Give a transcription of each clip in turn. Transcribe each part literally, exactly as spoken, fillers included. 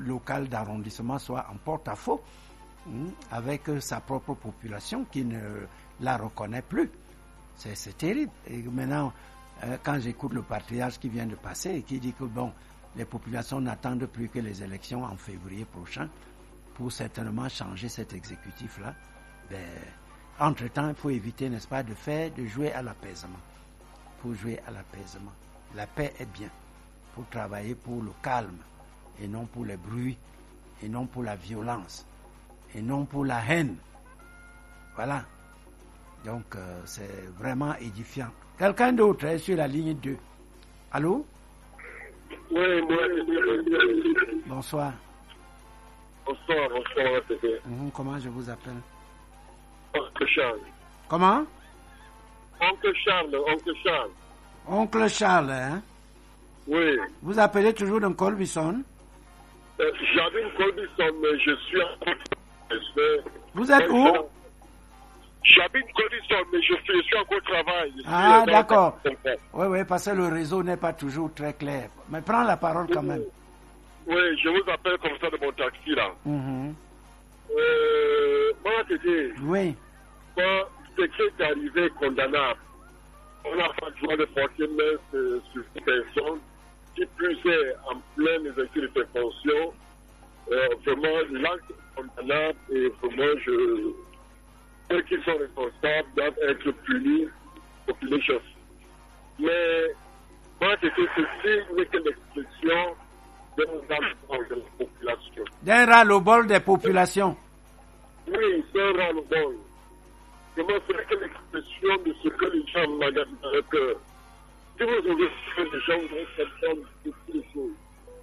local d'arrondissement soit en porte-à-faux hein, avec sa propre population qui ne la reconnaît plus. C'est, c'est terrible. Et maintenant, euh, quand j'écoute le patriarche qui vient de passer et qui dit que bon, les populations n'attendent plus que les élections en février prochain pour certainement changer cet exécutif-là, ben, entre-temps, il faut éviter, n'est-ce pas, de faire, de jouer à l'apaisement. Il faut jouer à l'apaisement. La paix est bien. Il faut travailler pour le calme et non pour les bruits et non pour la violence et non pour la haine. Voilà. Donc, euh, c'est vraiment édifiant. Quelqu'un d'autre est sur la ligne deux. Allô? Oui, moi, bonsoir. Bonsoir, bonsoir, c'était. Mmh, comment je vous appelle? Oncle Charles. Comment? Oncle Charles, Oncle Charles. Oncle Charles, hein? Oui. Vous appelez toujours dans Colbison? Euh, J'habite Colbison, mais je suis en train. Vous êtes où? J'habite Colbison, mais je suis, je suis encore au travail. Je Ah, suis d'accord. Oui, oui, parce que le réseau n'est pas toujours très clair. Mais prends la parole quand même. Oui, je vous appelle comme ça de mon taxi, là. Mm-hmm. Euh, moi, c'était... Oui. Moi, ce qui est arrivé est condamnable. On n'a pas le droit de porter main sur une personne qui puisait en plein exercice de ses fonctions. Euh, vraiment, l'acte est condamnable et vraiment, je... ceux qui sont responsables doivent être punis pour les choses. Mais moi, c'était ceci n'est que l'expression d'un ras-le-bol de la population. D'un ras-le-bol des populations. Oui, c'est un ras-le-bol. Vraiment, ce n'est que l'expression de ce que les gens magasinent dans leur cœur. Si vous avez fait des gens, vous avez fait de toutes les choses.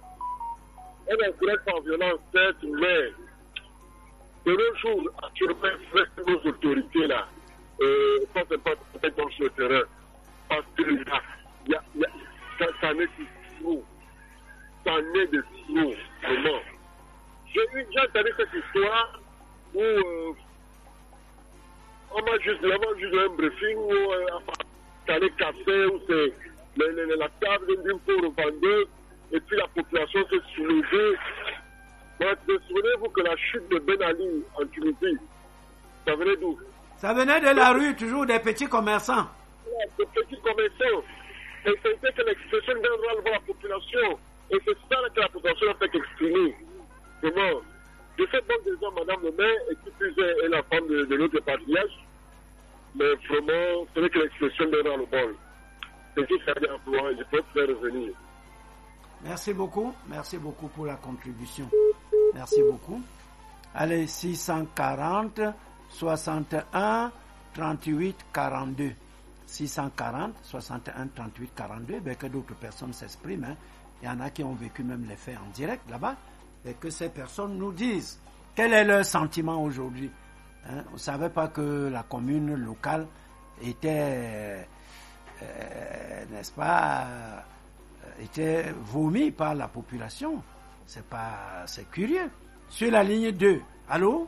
On n'encourage pas en violence, certes, mais de nos jours, actuellement, nos autorités là, euh, ça c'est pas peut-être dans le terrain, parce que là, y a, y a, ça, ça n'est de trop, ça n'est de trop, vraiment. J'ai eu déjà entendu cette histoire où euh, on m'a juste, on juste un briefing où euh, ça allait casser, où c'est le, le, la table d'une pauvre vendeuse, et puis la population s'est soulevée. Souvenez-vous que la chute de Ben Ali en Tunisie, ça venait d'où? Ça venait de la rue, toujours des petits commerçants. Des petits commerçants. Et c'était que l'expression d'un rôle pour la population. Et c'est ça que la population a fait exprimer. Comment? Je fais donc des gens, madame le maire, et qui plus est la femme de, de l'autre patriarche. Mais vraiment, ce n'est que l'expression d'un rôle bol. C'est qui ça vient employer, je peux faire revenir. Merci beaucoup. Merci beaucoup pour la contribution. Merci beaucoup. Allez, six cent quarante, soixante et un, trente-huit, quarante-deux. six cent quarante, soixante et un, trente-huit, quarante-deux. Ben, que d'autres personnes s'expriment. Hein. Il y en a qui ont vécu même les faits en direct là-bas. Et que ces personnes nous disent quel est leur sentiment aujourd'hui. Hein. On ne savait pas que la commune locale était, euh, n'est-ce pas, euh, était vomi par la population. C'est pas, c'est curieux. Sur la ligne deux. Allô?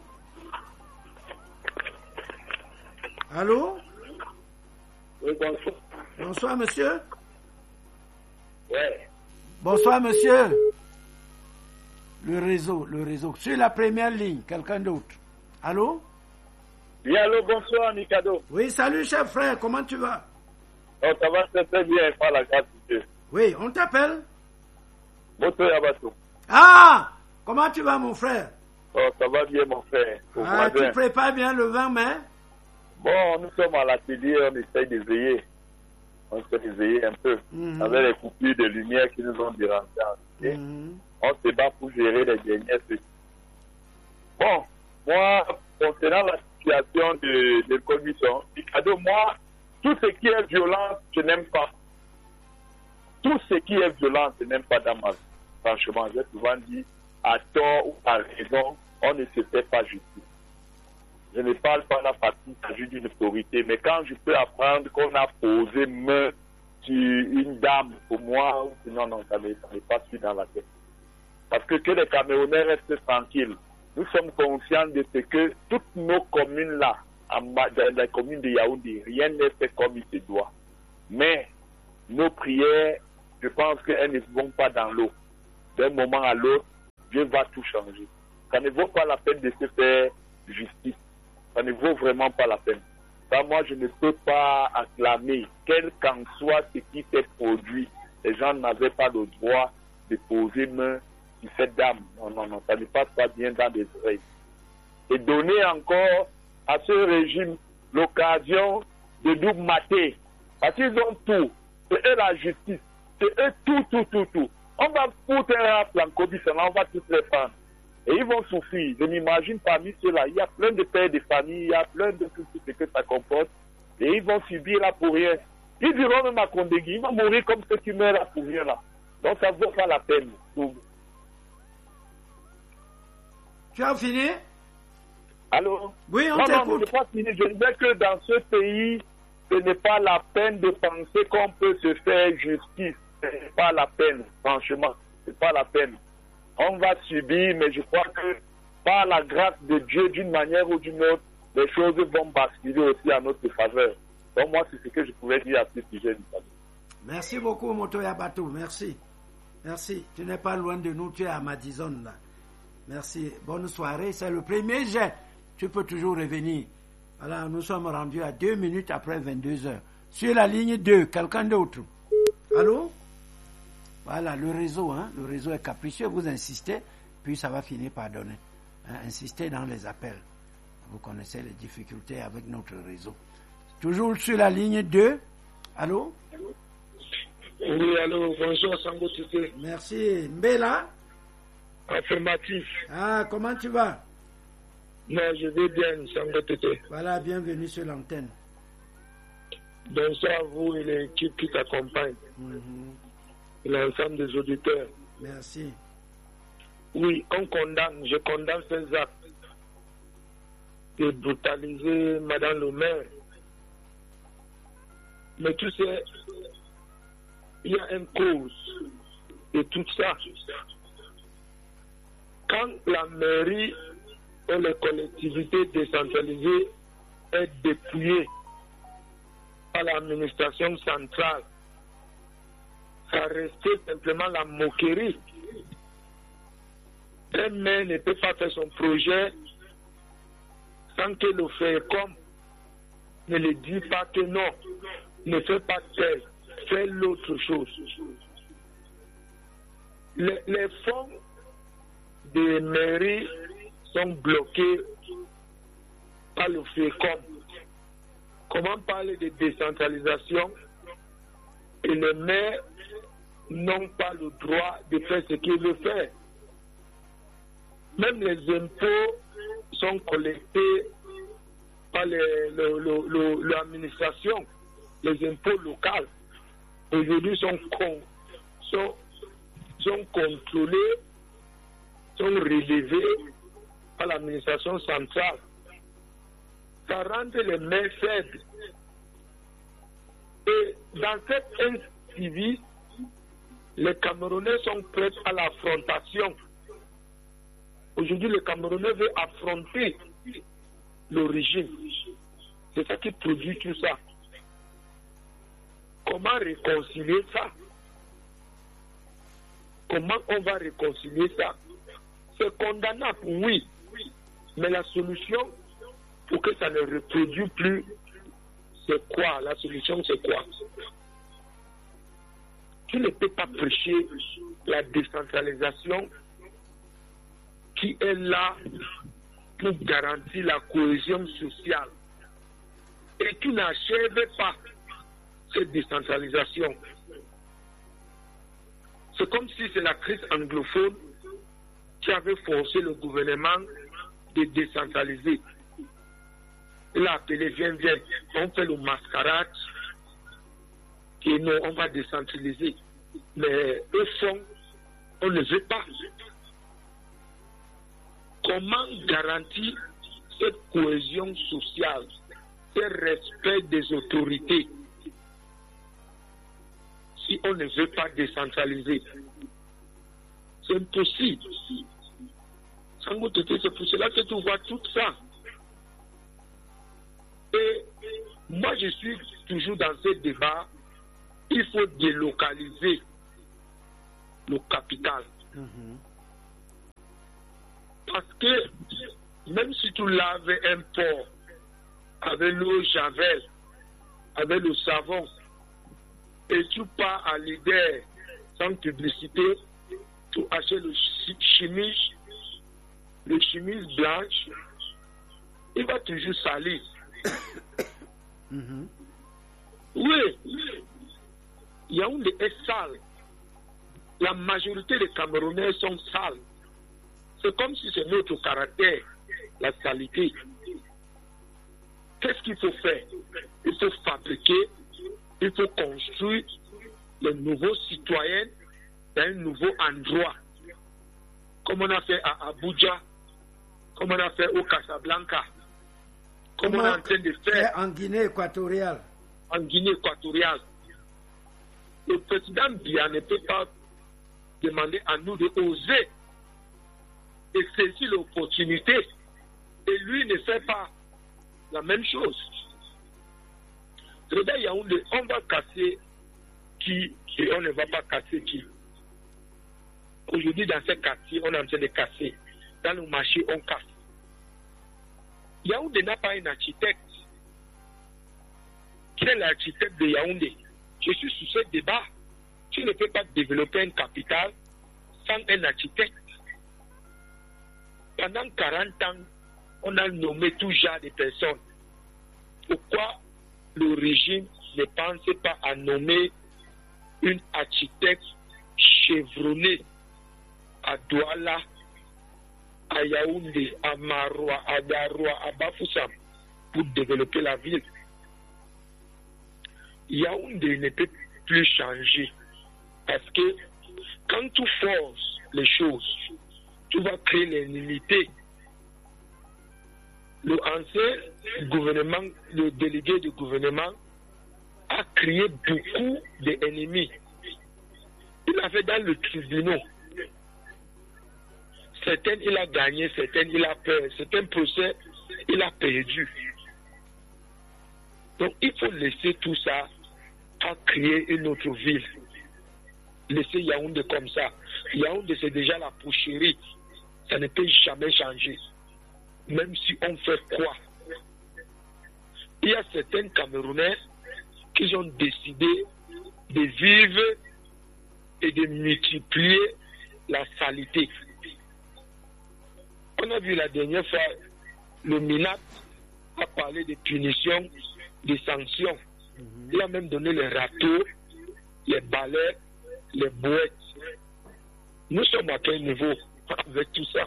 Allô? Oui, bonsoir. Bonsoir, monsieur. Ouais. Bonsoir, monsieur. Le réseau, le réseau. Sur la première ligne, quelqu'un d'autre. Allô? Oui, allô, bonsoir, Mikado. Oui, salut, chef frère, comment tu vas? Oh, ça va très, très bien, par la grâce de Dieu. Oui, on t'appelle? Moto Yabato. Ah! Comment tu vas, mon frère? Oh, ça va bien, mon frère. Au Ah, voisin. tu prépares bien le vingt mai? Bon, nous sommes à l'atelier, on essaye d'éveiller. On essaie d'éveiller un peu. Mm-hmm. Avec les coupures de lumière qui nous ont dérangés. Mm-hmm. On se bat pour gérer les dernières choses. Bon, moi, concernant la situation de, de Colbison, Mikado, moi, tout ce qui est violence, je n'aime pas. Tout ce qui est violence, je n'aime pas dans ma vie. Franchement, j'ai souvent dit, à tort ou à raison, on ne se fait pas justice. Je ne parle pas d'un parti, il s'agit d'une autorité, mais quand je peux apprendre qu'on a posé main sur une dame, pour moi, non, non, ça n'est pas su dans la tête. Parce que que les Camerounais restent tranquilles. Nous sommes conscients de ce que toutes nos communes-là, dans la commune de Yaoundé, rien n'est fait comme il se doit. Mais nos prières, je pense qu'elles ne vont pas dans l'eau. D'un moment à l'autre, Dieu va tout changer. Ça ne vaut pas la peine de se faire justice. Ça ne vaut vraiment pas la peine. Ça, moi, je ne peux pas acclamer, quel qu'en soit ce qui s'est produit. Les gens n'avaient pas le droit de poser main sur cette dame. Non, non, non, ça ne passe pas bien dans des oreilles. Et donner encore à ce régime l'occasion de nous mater. Parce qu'ils ont tout. C'est eux la justice. C'est eux tout, tout, tout, tout. On va foutre un rap en Kobe, on va toutes les prendre. Et ils vont souffrir. Je m'imagine parmi ceux-là, il y a plein de pères de famille, il y a plein de tout ce que ça comporte. Et ils vont subir là pour rien. Ils diront même à Kondegui, ils vont mourir comme ceux qui meurent là pour rien là. Donc ça ne vaut pas la peine. Tu as fini? Allô? Oui, on non, t'écoute. Non, je n'ai pas fini. Je disais que dans ce pays, ce n'est pas la peine de penser qu'on peut se faire justice. Ce n'est pas la peine, franchement. Ce n'est pas la peine. On va subir, mais je crois que par la grâce de Dieu, d'une manière ou d'une autre, les choses vont basculer aussi à notre faveur. Donc moi, c'est ce que je pouvais dire à ce sujet. Merci beaucoup, Motoya Batou. Merci. Merci. Tu n'es pas loin de nous, tu es à Madison là. Merci. Bonne soirée. C'est le premier jet. Tu peux toujours revenir. Voilà, nous sommes rendus à deux minutes après vingt-deux heures. Sur la ligne deux, quelqu'un d'autre. Allô? Voilà, le réseau, hein, le réseau est capricieux, vous insistez, puis ça va finir par donner. Hein, insistez dans les appels. Vous connaissez les difficultés avec notre réseau. Toujours sur la ligne deux. Allô? Oui, allô, bonjour Sango Tete. Merci. Mbela? Affirmatif. Ah, comment tu vas? Non, je vais bien, Sango Tete. Voilà, bienvenue sur l'antenne. Bonsoir à vous et l'équipe qui t'accompagne. Mm-hmm. Et l'ensemble des auditeurs. Merci. Oui, on condamne, je condamne ces actes de brutaliser Madame le maire. Mais tu sais, il y a une cause de tout ça. Quand la mairie ou les collectivités décentralisées est dépouillée par l'administration centrale, ça restait simplement la moquerie. Un maire ne peut pas faire son projet sans que le FECOM ne le dise pas que non, ne fais pas tel, fais l'autre chose. Les, les fonds des mairies sont bloqués par le FECOM. Comment parler de décentralisation et les maires n'ont pas le droit de faire ce qu'ils veulent faire? Même les impôts sont collectés par l'administration. Les impôts locaux aujourd'hui sont, con, sont, sont contrôlés, sont relevés par l'administration centrale. Ça rend les maires faibles. Et dans cette incivile, les Camerounais sont prêts à l'affrontation. Aujourd'hui, les Camerounais veulent affronter le régime. C'est ça qui produit tout ça. Comment réconcilier ça? Comment on va réconcilier ça? C'est condamnable, oui. Mais la solution, pour que ça ne reproduise plus, c'est quoi? La solution, c'est quoi? Tu ne peux pas prêcher la décentralisation qui est là pour garantir la cohésion sociale. Et tu n'achèves pas cette décentralisation. C'est comme si c'est la crise anglophone qui avait forcé le gouvernement de décentraliser. Il a appelé, viens, viens, on fait le mascarade et non, on va décentraliser. Mais au fond, on ne veut pas. Comment garantir cette cohésion sociale, ce respect des autorités, si on ne veut pas décentraliser? C'est impossible. C'est pour cela que tu vois tout ça. Et moi, je suis toujours dans ce débat. Il faut délocaliser le capital. Mm-hmm. Parce que même si tu laves un pot avec l'eau javel, avec le savon, et tu pars à l'idée sans publicité, tu achètes le chemise, le chemise blanche, il va toujours salir. Mm-hmm. Oui, Yaoundé est sale. La majorité des Camerounais sont sales. C'est comme si c'est notre caractère, la saleté. Qu'est-ce qu'il faut faire? Il faut fabriquer, il faut construire les nouveaux citoyens dans un nouveau endroit. Comme on a fait à Abuja, comme on a fait au Casablanca, comme on est en train de faire en Guinée équatoriale. En Guinée équatoriale. Le président Biya ne peut pas demander à nous de oser et saisir l'opportunité. Et lui ne fait pas la même chose. Regarde Yaoundé, on va casser qui et on ne va pas casser qui. Aujourd'hui, dans ce quartier, on est en train de casser. Dans le marché, on casse. Yaoundé n'a pas un architecte. Qui est l'architecte de Yaoundé? Je suis sur ce débat. Tu ne peux pas développer un capital sans un architecte. Pendant quarante ans, on a nommé tout genre de personnes. Pourquoi le régime ne pense pas à nommer une architecte chevronnée à Douala, à Yaoundé, à Maroua, à Garoua, à Bafoussam pour développer la ville? Yaoundé ne peut plus changer parce que quand tu forces les choses, tu vas créer l'unité. Le ancien gouvernement, le délégué du gouvernement a créé beaucoup d'ennemis. Il a fait dans le tribunal. Certains, il a gagné, certains, il a perdu. Certains procès, il a perdu. Donc, il faut laisser tout ça à créer une autre ville. Laisser Yaoundé comme ça. Yaoundé, c'est déjà la poucherie. Ça ne peut jamais changer. Même si on fait quoi. Il y a certains Camerounais qui ont décidé de vivre et de multiplier la saleté. On a vu la dernière fois, le MINAT a parlé de punitions, de sanctions. Mm-hmm. Il a même donné les râteaux, les balais, les bouettes. Nous sommes à quel niveau avec tout ça?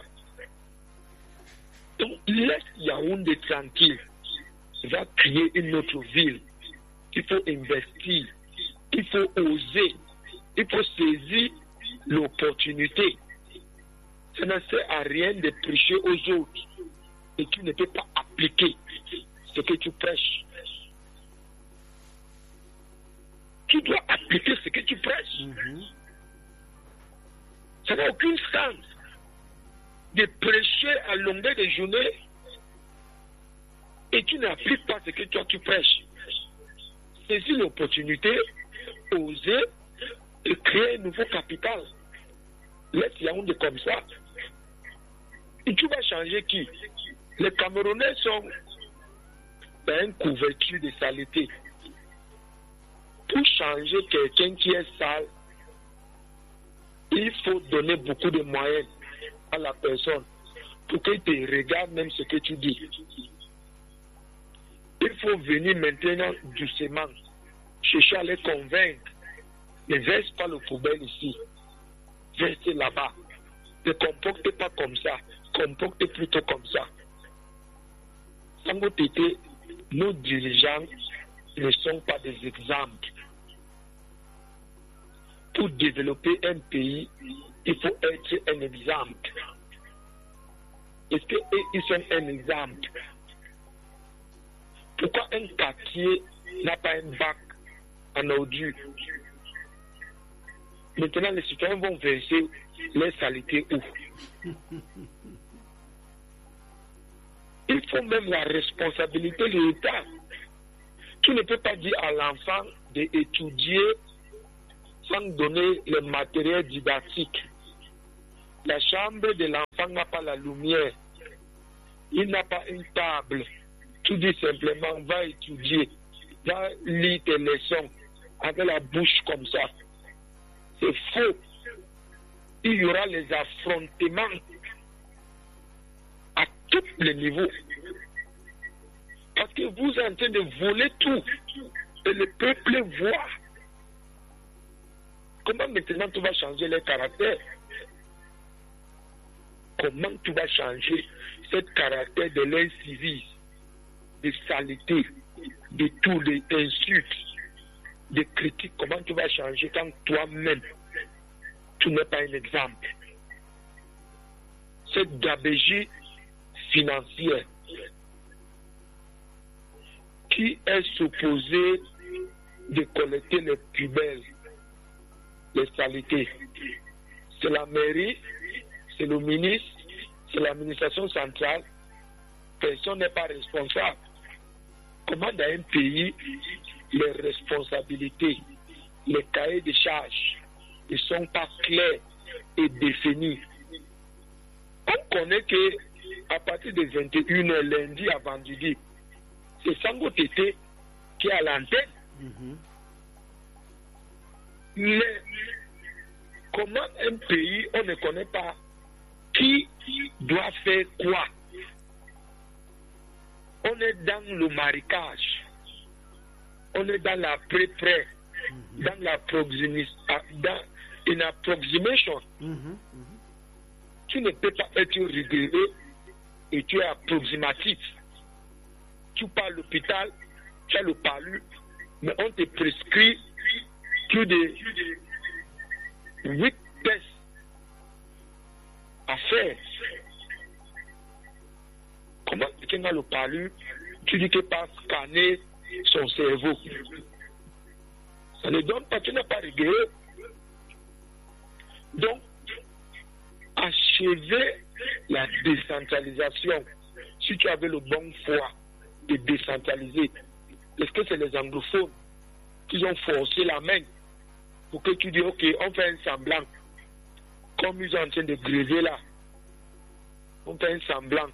Donc, laisse Yaoundé tranquille. Il va créer une autre ville. Il faut investir. Il faut oser. Il faut saisir l'opportunité. Ça ne sert à rien de prêcher aux autres et tu ne peux pas appliquer ce que tu prêches. Tu dois appliquer ce que tu prêches. Mm-hmm. Ça n'a aucun sens de prêcher à longueur de journée et tu n'appliques pas ce que toi tu prêches. Saisis l'opportunité, oser et créer un nouveau capital. Laisse Yaoundé comme ça. Et tu vas changer qui? Les Camerounais sont dans une couverture de saleté. Pour changer quelqu'un qui est sale, il faut donner beaucoup de moyens à la personne pour qu'elle te regarde même ce que tu dis. Il faut venir maintenant doucement, chercher à les convaincre. Ne verse pas le poubelle ici. Versez là-bas. Ne comportez pas comme ça. Comportez plutôt comme ça. Sans côté, nos dirigeants ne sont pas des exemples. Pour développer un pays, il faut être un exemple. Est-ce qu'ils sont un exemple? Pourquoi un quartier n'a pas un bac en ordures? Maintenant, les citoyens vont verser les saletés où? Il faut même la responsabilité de l'État. Tu ne peux pas dire à l'enfant d'étudier sans donner le matériel didactique. La chambre de l'enfant l'enfant n'a pas la lumière, il n'a pas une table, tu dis simplement va étudier, va lire tes leçons avec la bouche comme ça. C'est faux. Il y aura les affrontements à tous les niveaux. Parce que vous êtes en train de voler tout. Et le peuple voit. Comment maintenant tu vas changer les caractères? Comment tu vas changer ce caractère de l'incivisme, de saleté, de tout, des insultes, des critiques? Comment tu vas changer quand toi-même, tu n'es pas un exemple? Cette gabegie financière qui est supposée de collecter les poubelles, les saletés. C'est la mairie, c'est le ministre, c'est l'administration centrale. Personne n'est pas responsable. Comment dans un pays, les responsabilités, les cahiers de charges ne sont pas clairs et définis? On connaît que à partir de vingt et une heures lundi à vendredi, c'est Sango Tété qui est à l'antenne. Mm-hmm. Mais comment un pays, on ne connaît pas qui doit faire quoi? On est dans le marécage, on est dans la pré-pré, mm-hmm. dans la proximité, dans une approximation. Mm-hmm. Tu ne peux pas être rigoureux et tu es approximatif. Tu pars à l'hôpital, tu as le palu, mais on te prescrit plus de huit tests à faire. Comment quelqu'un a le palu, tu dis qu'il pas scanner son cerveau? Ça ne donne pas, tu n'as pas rigueur. Donc, achever la décentralisation, si tu avais le bon foi de décentraliser, est-ce que c'est les anglophones qui ont forcé la main pour que tu dis ok, on fait un semblant, comme ils sont en train de gréver là, on fait un semblant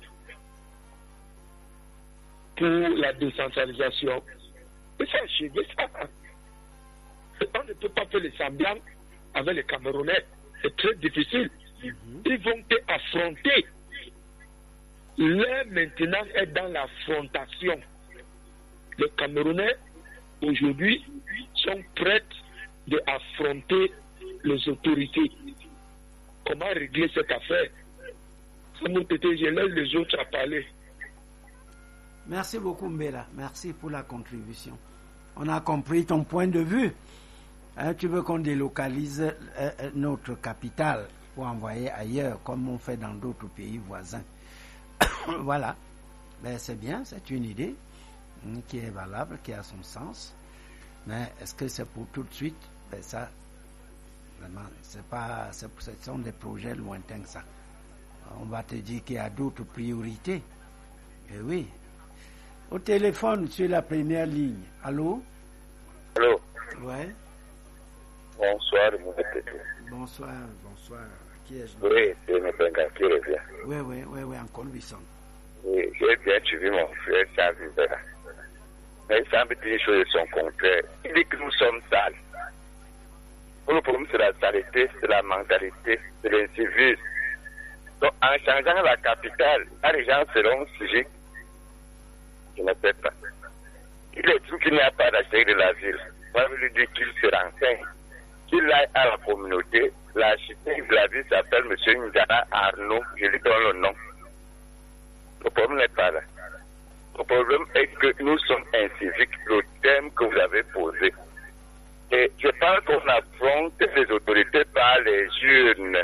pour la décentralisation? Et ça, achever ça. On ne peut pas faire le semblant avec les Camerounais, c'est très difficile. Ils vont t'affronter. L'heure maintenant est dans l'affrontation. Les Camerounais, aujourd'hui, sont prêts d'affronter les autorités. Comment régler cette affaire? Ça nous peut-être, je laisse les autres à parler. Merci beaucoup, Mbela. Merci pour la contribution. On a compris ton point de vue. Hein, tu veux qu'on délocalise euh, notre capitale pour envoyer ailleurs, comme on fait dans d'autres pays voisins. Voilà. Ben, c'est bien, c'est une idée hein, qui est valable, qui a son sens. Mais est-ce que c'est pour tout de suite? Ben, ça, vraiment, c'est pas, c'est, ce sont des projets lointains que ça. On va te dire qu'il y a d'autres priorités. Et oui. Au téléphone, sur la première ligne. Allô? Allô? Ouais. Bonsoir, mon petit. Bonsoir, bonsoir. Qui est-ce? Oui, c'est M. Benga qui revient. Oui, oui, oui, oui, en conduisant. Oui, j'ai bien suivi mon frère Charles Rivera. Mais il semble dire une chose de son contraire. Il dit que nous sommes sales. Pour le problème, c'est la saleté, c'est la mentalité, c'est l'incivisme. Donc, en changeant la capitale, les gens seront sujets. Je ne sais pas. Il est tout qu'il n'y a pas d'architecte de la ville. Moi, je lui dis qu'il se renseigne. Qu'il aille à la communauté. L'architecte de la ville s'appelle M. Ngara Arnaud. Je lui donne le nom. Le problème n'est pas là. Le problème est que nous sommes inciviques, le thème que vous avez posé. Et je pense qu'on affronte les autorités par les urnes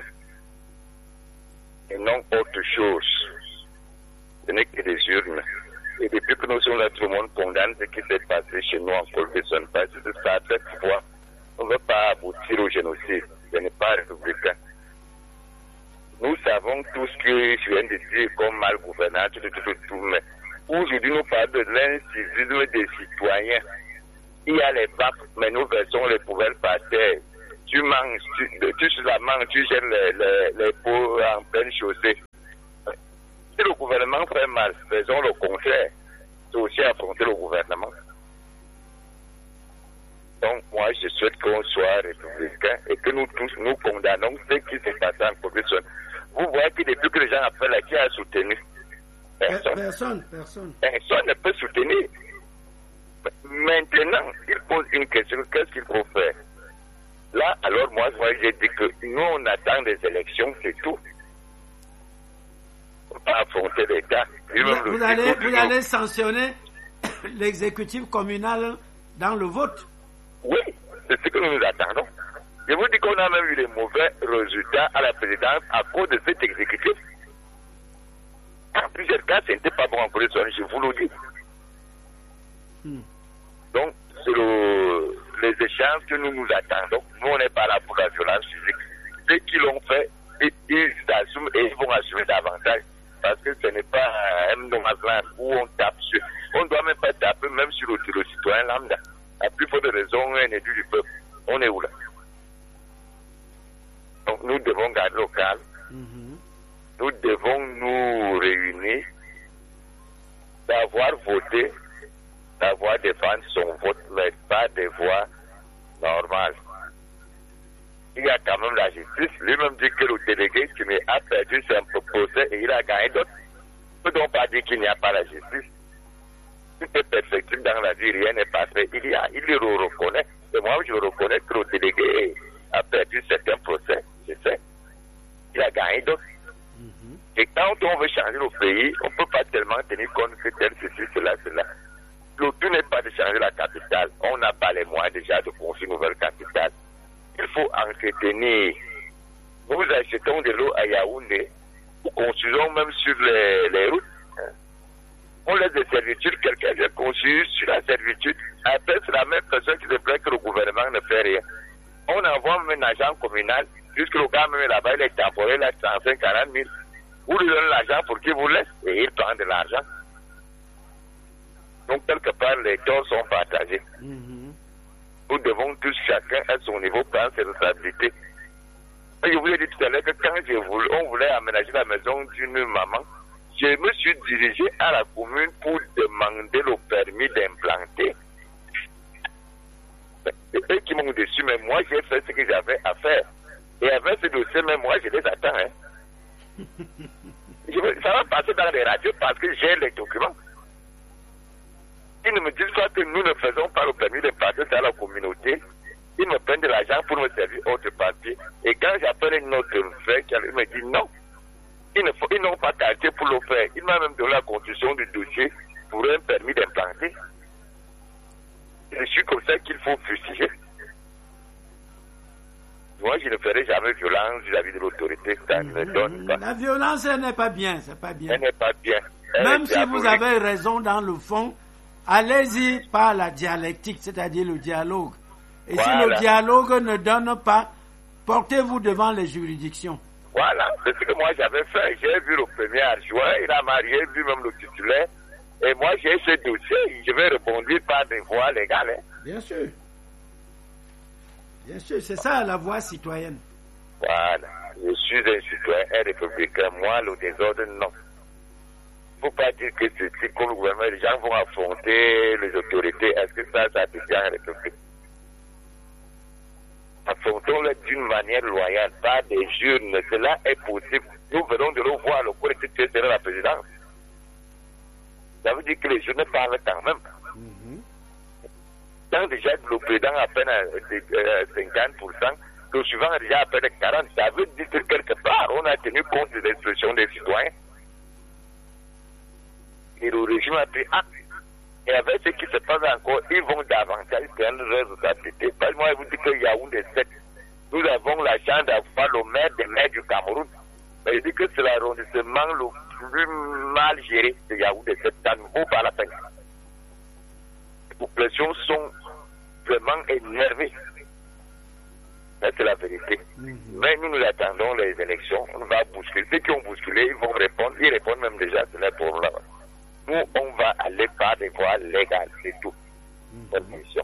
et non autre chose. Ce n'est que des urnes. Et depuis que nous sommes là, tout le monde condamne ce qui s'est passé chez nous en Colbison. Parce que ça, cette fois, on ne veut pas aboutir au génocide. Ce n'est pas républicain. Nous savons tout ce que je viens de dire comme mal gouvernance, tout, tout, tout, tout. Mais aujourd'hui, nous parlons de l'incivisme des citoyens. Il y a les bacs, mais nous versons les poubelles par terre. Tu manges, tu, tu la manges, tu jettes les, les, les pots en pleine chaussée. Si le gouvernement fait mal, faisons le contraire. C'est aussi affronter le gouvernement. Donc, moi, je souhaite qu'on soit républicain et que nous tous, nous condamnons ce qui s'est passé en Corée-du-Sud. Vous voyez que depuis que les gens appellent, qui a soutenu? Personne. Personne, personne. Personne ne peut soutenir. Maintenant, il pose une question, qu'est-ce qu'il faut faire? Là, alors moi, moi j'ai dit que nous, on attend des élections, c'est tout. On ne peut pas affronter l'État. Vous, vous, allez, vous allez sanctionner l'exécutif communal dans le vote? Oui, c'est ce que nous nous attendons. Je vous dis qu'on a même eu des mauvais résultats à la présidence à cause de cet exécutif. En plusieurs cas, ce n'était pas bon en Corée, je vous le dis. Hmm. Donc, c'est le, les échanges que nous nous attendons. Nous, on n'est pas là pour la violence physique. Ceux qui l'ont fait, ils, ils assument et ils vont assumer davantage. Parce que ce n'est pas un dommage où on tape sur. On ne doit même pas taper, même sur le, le citoyen lambda. À plus forte raison, un élu du peuple. On est où là? Donc, nous devons garder le calme. Mm-hmm. Nous devons nous réunir, d'avoir voté, d'avoir défendu son vote, mais pas des voix normales. Il y a quand même la justice. Lui-même dit que le délégué qui a perdu son procès et il a gagné d'autres. Ne peut donc pas dire qu'il n'y a pas la justice. Tout est perfectible dans la vie, rien n'est pas fait. Il y a, il le reconnaît. Et moi, je reconnais que le délégué a perdu certains procès. Je sais. Il a gagné d'autres. Et quand on veut changer le pays, on ne peut pas tellement tenir compte que tel, ceci, cela, cela. Le tout n'est pas de changer la capitale. On n'a pas les moyens déjà de construire une nouvelle capitale. Il faut entretenir. Nous achetons de l'eau à Yaoundé. Nous construisons même sur les, les routes. On laisse des servitudes. Quelqu'un vient construire sur la servitude. Après, c'est la même personne qui se plaint que le gouvernement ne fait rien. On envoie même un agent communal. Puisque le gars même là-bas, il est temporaire, là, trente-cinq à quarante mille. Vous lui donnez l'argent pour qu'il vous laisse et il prend de l'argent. Donc, quelque part, les torts sont partagés. Mm-hmm. Nous devons tous, chacun à son niveau, prendre ses responsabilités. Je vous ai dit tout à l'heure que quand je voulais, on voulait aménager la maison d'une maman, je me suis dirigé à la commune pour demander le permis d'implanter. C'est eux qui m'ont déçu, mais moi, j'ai fait ce que j'avais à faire. Et avec ce dossier, même moi, je les attends. Hein. Je veux, ça va passer dans les radios parce que j'ai les documents. Ils ne me disent pas que nous ne faisons pas le permis de passer à la communauté. Ils me prennent de l'argent pour me servir autre papier. Et quand j'appelle une autre frère, il me dit non. Ils, ne, ils n'ont pas qualité pour le faire. Il m'a même donné la construction du dossier pour un permis d'implanter. Je suis comme ça qu'il faut fustiger. Moi, je ne ferai jamais violence vis-à-vis de l'autorité. Ça ne me donne pas. La violence, elle n'est pas bien. C'est pas bien. Elle n'est pas bien. Elle Même si vous avez raison dans le fond, allez-y par la dialectique, c'est-à-dire le dialogue. Et voilà. Si le dialogue ne donne pas, portez-vous devant les juridictions. Voilà, c'est ce que moi j'avais fait. J'ai vu le premier adjoint, il a marié, vu même le titulaire. Et moi, j'ai ce dossier, je vais répondre par des voies légales. Hein. Bien sûr. Bien sûr, c'est ça la voie citoyenne. Voilà, je suis un citoyen, un républicain. Moi, le désordre, non. Il ne faut pas dire que c'est comme le gouvernement, les gens vont affronter les autorités. Est-ce que ça, ça devient une république? Affrontons-le d'une manière loyale, pas des urnes. Cela est possible. Nous venons de le voir, le collectif de la présidence. Ça veut dire que les urnes parlent quand même. Mm-hmm. Quand déjà le président a à peine cinquante pour cent, le suivant a déjà à peine quarante pour cent, ça veut dire que quelque part, on a tenu compte des expressions des citoyens. Et le régime a pris acte. Et avec ce qui se passe encore, ils vont davantage prendre leurs responsabilités. Parce que moi, je vous dis qu'il y a une des sept. Nous avons la chance d'avoir le maire des maires du Cameroun. Mais je dis que c'est l'arrondissement le plus mal géré de Yaoundé. Ça ne vaut pas la peine. Les populations sont vraiment énervées. Ça, c'est la vérité. Mm-hmm. Mais nous, nous attendons les élections. On va bousculer. Ceux qui ont bousculé, ils vont répondre. Ils répondent même déjà sur les problèmes. Nous, on va aller par des voies légales, c'est tout. Mmh. Mmh.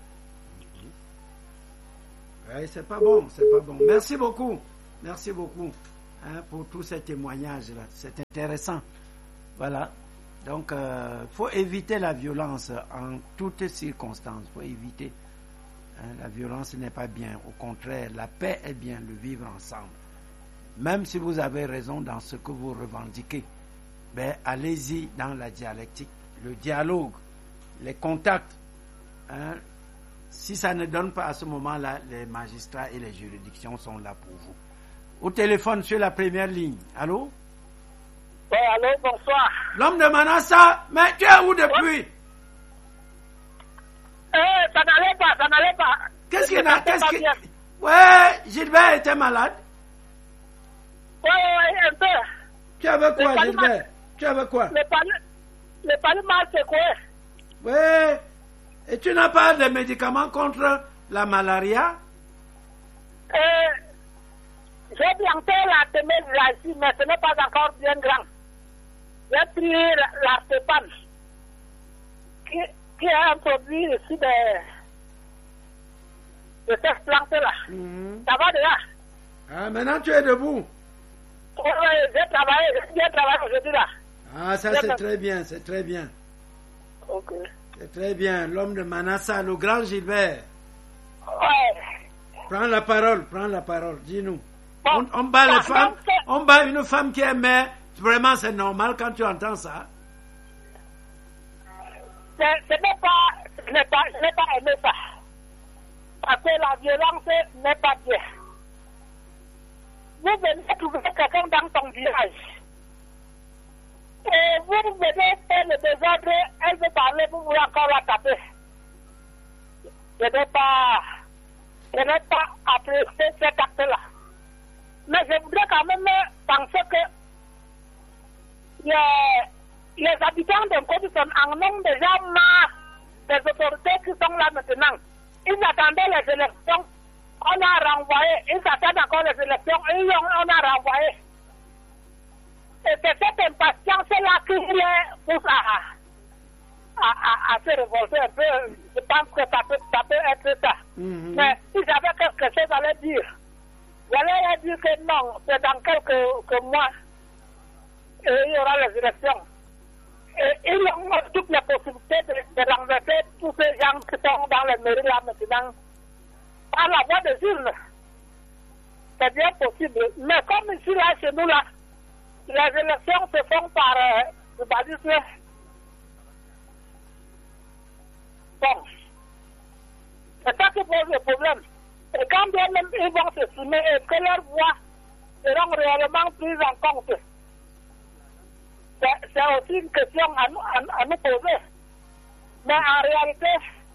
Oui, c'est pas bon, c'est pas bon. Merci beaucoup, merci beaucoup hein, pour tous ces témoignages-là. C'est intéressant. Voilà. Donc, il euh, faut éviter la violence en toutes circonstances. Il faut éviter. Hein, la violence n'est pas bien. Au contraire, la paix est bien, le vivre ensemble. Même si vous avez raison dans ce que vous revendiquez, ben, allez-y dans la dialectique, le dialogue, les contacts. Hein. Si ça ne donne pas à ce moment-là, les magistrats et les juridictions sont là pour vous. Au téléphone, sur la première ligne. Allô? Oui, allô, bonsoir. L'homme de Manassa, mais tu es où depuis? Oui. Eh, ça n'allait pas, ça n'allait pas. Qu'est-ce qu'il y a? Qu'est-ce qu'il... Ouais, Gilbert était malade. Oui, oui, un peu. Tu avais quoi, le Gilbert? Palima... Tu avais quoi? Le, pal... le palima, c'est quoi? Oui. Et tu n'as pas de médicaments contre la malaria? Euh, j'ai planté la temelle là ici, mais ce n'est pas encore bien grand. J'ai pris l'artépane, qui, qui est un produit ici de, de cette plante-là. Mm-hmm. Ça va déjà? Ah, maintenant tu es debout? Oui, j'ai travaillé, j'ai bien travaillé aujourd'hui là. Ah, ça c'est très bien, c'est très bien. Ok. C'est très bien, l'homme de Manassa, le grand Gilbert. Ouais. Prends la parole, prends la parole, dis-nous. Bon, on, on bat les femmes, c'est... on bat une femme qui est mère, vraiment c'est normal quand tu entends ça. Ce n'est pas, je n'ai pas, je n'ai pas aimé ça. Parce que la violence n'est pas bien. Vous venez trouver quelqu'un dans ton village. Et vous venez faire le désordre, elle veut parler, vous voulez encore la taper. Je n'ai pas, je n'ai pas apprécié cet acte-là. Mais je voudrais quand même penser que les, les habitants de Côte sont en nombre déjà marre des autorités qui sont là maintenant. Ils attendaient les élections, on a renvoyé, ils attendent encore les élections, et on a renvoyé. Et c'est cette impatience-là qui les pousse à, à, à, à se révolter un peu. Je pense que ça peut, ça peut être ça. Mm-hmm. Mais si j'avais quelque chose à leur dire, j'allais leur dire que non, c'est dans quelques, quelques mois, et il y aura les élections. Et ils ont toutes les possibilités de, de renverser tous ces gens qui sont dans les mairies là maintenant par la voie des urnes. C'est bien possible. Mais comme ici, là, chez nous, là, les élections se font par euh, le badisme. Bon. C'est ça qui pose le problème. Et quand bien même ils vont se soumettre et que leurs voix seront réellement prises en compte, c'est, c'est aussi une question à nous, à, à nous poser. Mais en réalité,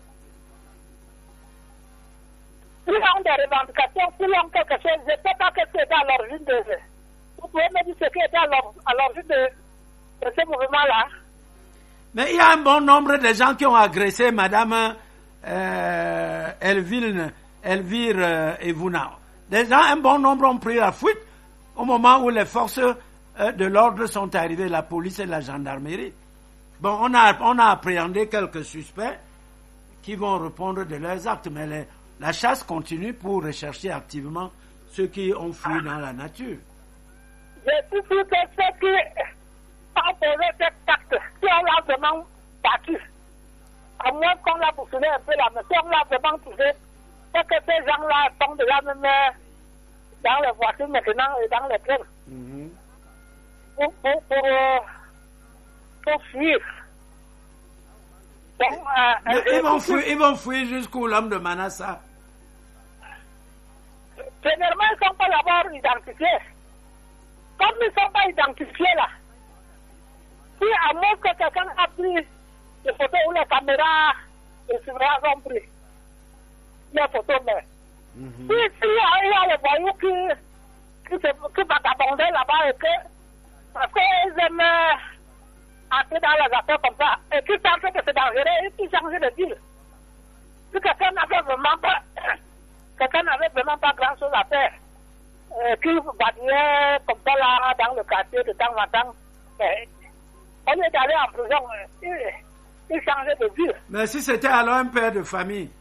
ils ont des revendications, ils ont quelque chose, je ne sais pas ce qui est à l'origine de... Vous pouvez me dire ce qui est à l'origine de, de ce mouvement-là? Mais il y a un bon nombre de gens qui ont agressé Madame euh, Elvire, Elvire euh, Evuna. Des gens, un bon nombre ont pris la fuite au moment où les forces euh, de l'ordre sont arrivées, la police et la gendarmerie. Bon, on a, on a appréhendé quelques suspects qui vont répondre de leurs actes, mais les, la chasse continue pour rechercher activement ceux qui ont fui dans la nature. Je suis sûr que ceux qui ont posé cet acte, si on l'a vraiment battu, à moins qu'on l'a bousculé un peu là, mais si on l'a vraiment touché, c'est que ces gens-là sont déjà même dans les voitures maintenant et dans les trains. Mm-hmm. Pour, pour, pour, euh, pour fuir. Donc, euh, mais ils, vont fuir, ils vont fuir jusqu'où, l'homme de Manassa? Généralement, ils ne sont pas d'abord identifiés. Comme ils ne sont pas identifiés là, si à moins que quelqu'un a pris des photos où les caméras de surveillance ont pris les photos, mais mm-hmm. si, si il y a les voyous qui, qui, se, qui vagabondaient là-bas et que, parce qu'ils aiment entrer dans les affaires comme ça, et qui pensent que c'est dangereux, et qui changent de ville. Si quelqu'un n'avait vraiment pas, quelqu'un n'avait vraiment pas grand-chose à faire, Euh, qui vadrouillait comme ça là dans le quartier de temps en temps. Mais, au lieu d'aller en prison, il, il changeait de vie. Mais si c'était alors un père de famille,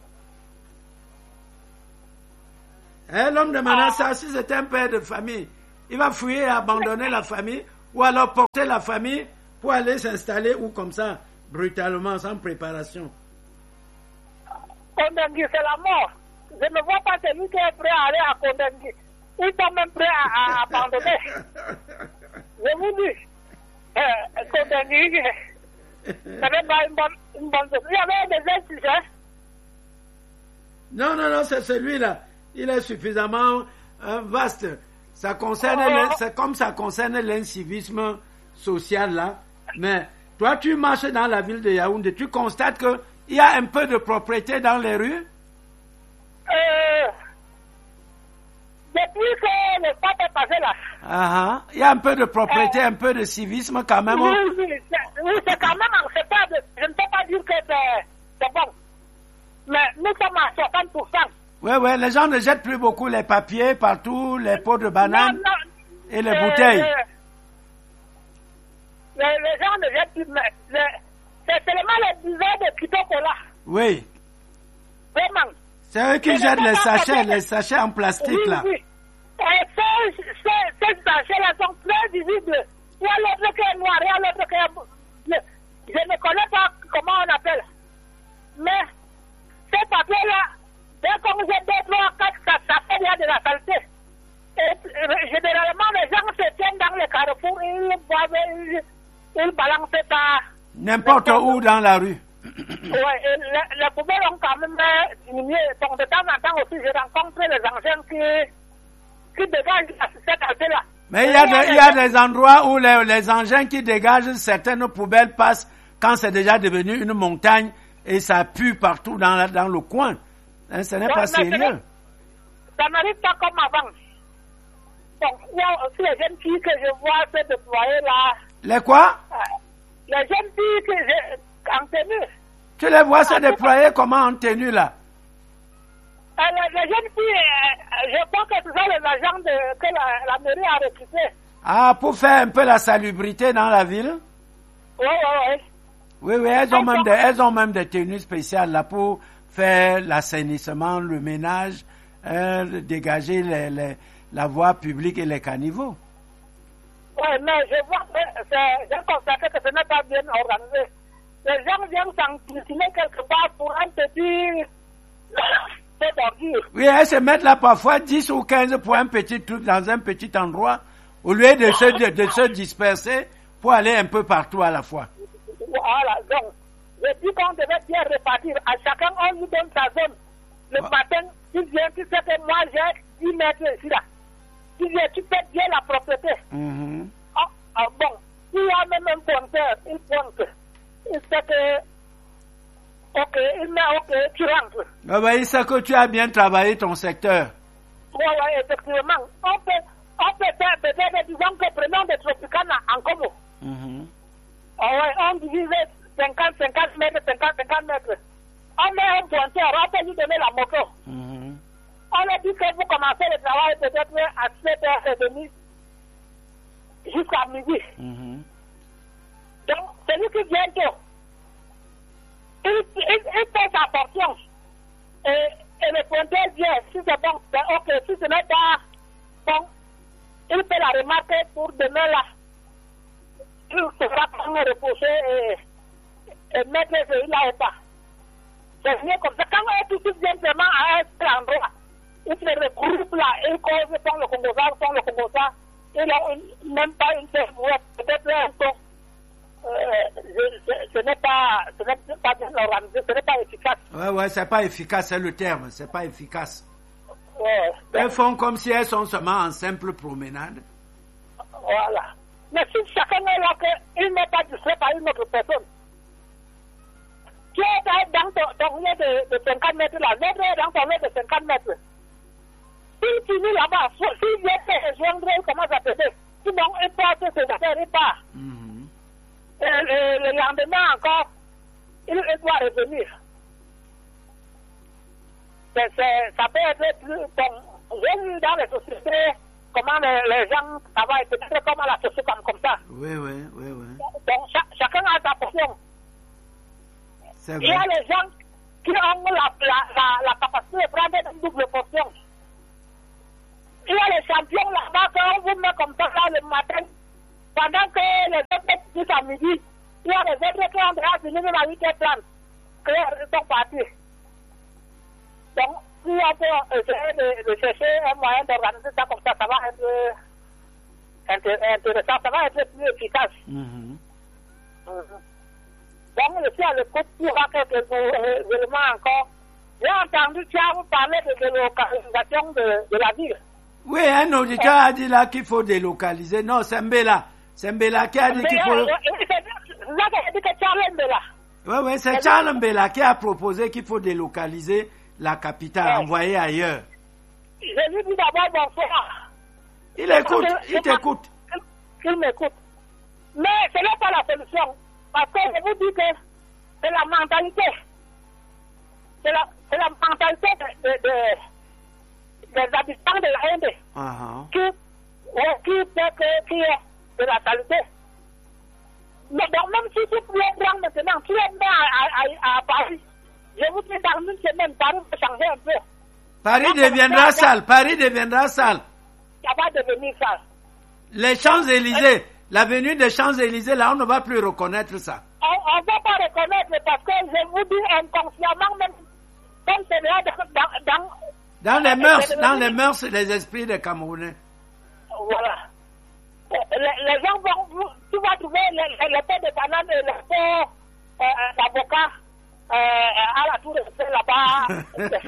hein, l'homme de Manassa, ah. si c'était un père de famille, il va fuir et abandonner la famille, ou alors porter la famille pour aller s'installer où comme ça, brutalement, sans préparation? Kondengui, c'est la mort. Je ne vois pas celui qui est prêt à aller à Kondengui. Ils sont même prêts à, à abandonner. Je vous dis, euh, Kondengui, ça n'est pas une bonne, une bonne chose. Il y avait des incidents. Non, non, non, c'est celui-là. Il est suffisamment euh, vaste. Ça concerne, Oh. le- c'est comme ça concerne l'incivisme social là. Mais toi, tu marches dans la ville de Yaoundé, tu constates que il y a un peu de propriété dans les rues. Euh, depuis que le pape est passé là, Ah, ah. Il y a un peu de propriété, un peu de civisme quand même. oui, oui, c'est, oui, c'est quand même acceptable. Je ne peux pas dire que c'est, c'est bon. Mais nous sommes à soixante pour cent. Oui, oui, les gens ne jettent plus beaucoup les papiers partout, les pots de bananes Non, non, et les euh, bouteilles. euh, les, les gens ne jettent plus. Mais le- c'est seulement les dizaines de Kitokola. Oui, Vraiment. c'est eux qui Mais jettent les les gens sachets, sont- les sachets en plastique Oui, là. oui. Et ces, ces, ces sachets-là sont très visibles. Il y a l'autre qui est noir, il y a l'autre qui est bleu. Je ne connais pas comment on appelle. Mais ces papiers-là, dès qu'on jette deux, trois, quatre, ça, ça fait bien de la saleté. Et euh, généralement, les gens se tiennent dans les carrefours, ils boivent, ils, ils balancent ça. N'importe où dans la rue. Ouais, et les, les poubelles ont quand même euh, diminué. Donc, de temps en temps aussi, je rencontre les engins qui, qui dégagent cette aspect-là. Mais il y a, des, il y a des endroits où les, les engins qui dégagent certaines poubelles passent quand c'est déjà devenu une montagne et ça pue partout dans, la, dans le coin. Hein, ce n'est Ouais, pas mais sérieux. Ça n'arrive pas comme avant. Donc, il y a aussi les jeunes filles que je vois se déployer là. Les quoi? Euh, Les jeunes filles que j'ai en tenue. Tu les vois se déployer comment en tenue là? Euh, les, les jeunes filles, euh, je pense que ce sont les agents de, que la, la mairie a recrutés. Ah, pour faire un peu la salubrité dans la ville? Oui, oui, oui. Oui, oui, elles ont même des, elles ont même des tenues spéciales là pour faire l'assainissement, le ménage, euh, dégager les, les, la voie publique et les caniveaux. Oui, mais je vois que c'est- j'ai constaté que ce n'est pas bien organisé. Les gens viennent s'enculiner quelque part pour un petit peu d'ordure. Oui, elles se mettent là parfois dix ou quinze pour un petit truc dans un petit endroit, au lieu de se, de, de se disperser pour aller un peu partout à la fois. Voilà, donc, je dis qu'on devait bien répartir. À chacun, on lui donne sa zone. Le Ah. matin, tu viens, tu sais que moi, j'ai dix mètres ici, là. Tu viens, tu fais bien la propreté. Mhm. Ah, ah, bon, s'il y a même un pointeur, il pointe. Il sait que, ok, il met ok, tu rentres. Ah ben, il sait que tu as bien travaillé ton secteur. Oui, oui, effectivement. On peut, on peut faire peut-être, disons que prenons des Tropicana en commun. Mhm. Ah ouais, on divise cinquante, cinquante mètres, cinquante, cinquante mètres. On met un pointeur, on peut lui donner la moto. Mhm. On a dit que vous commencez le travail peut-être à sept heures trente jusqu'à midi. Mhm. Donc, celui qui vient tôt, il, il, il fait sa portion. Et, et le pointeur vient, si c'est bon, c'est ok. Si ce n'est pas bon, il fait la remarque pour demain là. Il sera prendre reposer et, et mettre ce là et pas. C'est mieux comme ça. Quand tout de suite vient vraiment à un endroit, ils se regroupent là, ils causent, font le Congosa, font le Congosa, ils n'ont même pas une seule mouette, peut-être un ton. Euh, je- je- ce n'est pas, ce n'est pas bien organisé, ce n'est pas efficace. Ouais, ouais, c'est pas efficace, c'est le terme, c'est pas efficace. Ouais. Elles font comme si elles sont seulement en simple promenade. Voilà. Mais si chacun est là, qu'il n'est pas distrait par une autre personne, tu es dans ton, ton lieu de, de cinquante mètres là, l'autre est dans ton lieu de cinquante mètres. S'il finit là-bas, s'il vient te rejoindre, il commence à t'aider. Sinon, il porte ses affaires, il part. Mhm. Et le, le lendemain encore, il, il doit revenir. C'est, c'est, ça peut être plus. Bon, j'ai vu dans les sociétés comment les, les gens travaillent, peut-être comme à la société comme, comme ça. Oui, oui, oui, oui. Donc, cha- chacun a sa portion. C'est Il y a vrai. les gens qui ont la, la, la, la capacité de prendre une double portion. Il y a les champions là-bas qu'on vous met comme ça là le matin, pendant que les autres jusqu'à midi. Il y a des autres qui ont déjà fini même à huit heures trente. Ils sont partis. Donc, si on peut essayer de, de chercher un moyen d'organiser ça comme ça, ça va être intéressant, ça va être plus efficace. Mm-hmm. Mm-hmm. Donc, je suis à l'écoute pour voir quelques éléments encore. J'ai entendu, tu as parlé de délocalisation de, de la ville. Oui, un auditeur a dit là qu'il faut délocaliser. Non, c'est Mbela. C'est Mbela qui a dit qu'il faut... Là, j'ai dit que Charles Mbela. Oui, oui, c'est Charles Mbela qui a proposé qu'il faut délocaliser la capitale, envoyer ailleurs. Je lui dis d'abord bonsoir. Il écoute, il t'écoute. Il m'écoute. Mais ce n'est pas la solution. Parce que je vous dis que c'est la mentalité. C'est la, c'est la mentalité de, de, de, des habitants de la Inde uh-huh. qui, qui fait que, qui est de la qualité. Mais donc, même si tu pouvais prendre maintenant, tu es à, à, à Paris. Je vous dis, dans une semaine, Paris va changer un peu. Paris deviendra sale. Paris deviendra sale. Ça va devenir sale. Les Champs-Élysées, l'avenue des Champs-Élysées, là, on ne va plus reconnaître ça. On ne va pas reconnaître parce que je vous dis inconsciemment, même comme c'est là dans, dans, dans les mœurs, dans les mœurs et les esprits des Camerounais. Voilà. Les, les gens vont, tu vas trouver les, les pots de banane et les pots euh, d'avocat euh, à la tour de là-bas.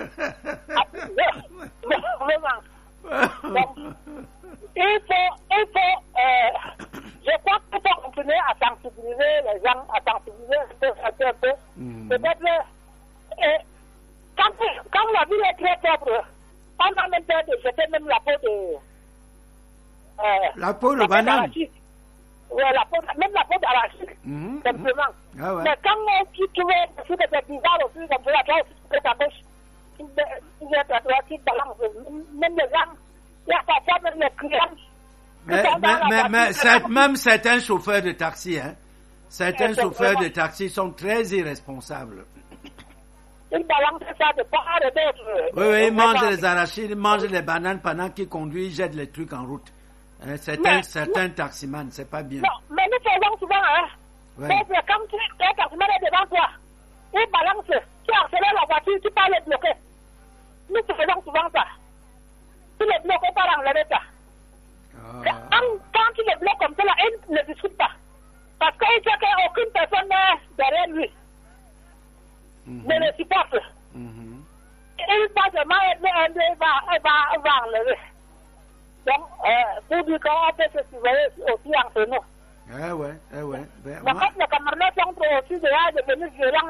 Donc, il faut, il faut euh, je crois qu'il faut continuer à sensibiliser les gens, à sensibiliser un peu, un peu. Mm. Peut-être, euh, quand, quand la ville est très pauvre, on a même peur de jeter même la peau de... Euh, la peau de banane. Oui, la peau, même la peau d'arachide, mm-hmm. simplement. Ah ouais. Mais quand on tu trouves aussi des bizarres aussi, comme ça, tu as ta bouche, tu tu balances, même les gens, il y a parfois même les clients. Mais, mais, mais, mais c'est, même certains chauffeurs de taxi, hein, certains chauffeurs de taxi sont très irresponsables. Ils balancent ça de part et d'autre. Oui, oui, ils mangent les arachides, ils mangent les bananes pendant qu'ils conduisent, ils jettent les trucs en route. Hein, certains, mais, certains non, taximans, c'est pas bien. Non, mais nous faisons souvent, hein. Ouais. Donc, quand tu, un taximan est devant toi, il balance, tu accélères la voiture, tu peux les bloquer. Nous faisons souvent ça. Tu les bloques, on part enlever ça. Oh. Quand, quand tu les bloques comme ça, là, ils ne discutent pas. Parce qu'il sait qu'aucune personne n'est derrière lui. Mm-hmm. Ne le supporte. Mm-hmm. Il passe seulement et il va, il va, il va enlever. Donc, euh, pour dire qu'on peut se surveiller aussi entre nous. Ah ouais, ah ouais. Ben, mais moi... quand les camarades sont aussi déjà devenus violents